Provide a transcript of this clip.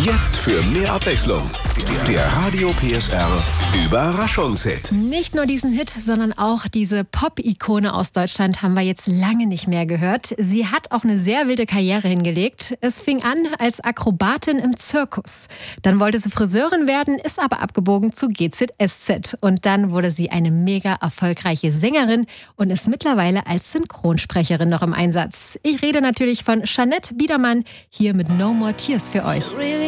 Jetzt für mehr Abwechslung. Der Radio PSR Überraschungshit. Nicht nur diesen Hit, sondern auch diese Pop-Ikone aus Deutschland haben wir jetzt lange nicht mehr gehört. Sie hat auch eine sehr wilde Karriere hingelegt. Es fing an als Akrobatin im Zirkus. Dann wollte sie Friseurin werden, ist aber abgebogen zu GZSZ. Und dann wurde sie eine mega erfolgreiche Sängerin und ist mittlerweile als Synchronsprecherin noch im Einsatz. Ich rede natürlich von Jeanette Biedermann, hier mit No More Tears für euch.